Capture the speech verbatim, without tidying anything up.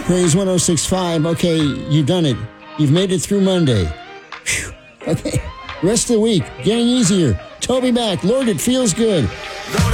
Praise one oh six point five. Okay, you've done it. You've made it through Monday. Whew. Okay. Rest of the week, getting easier. Toby back. Lord, it feels good.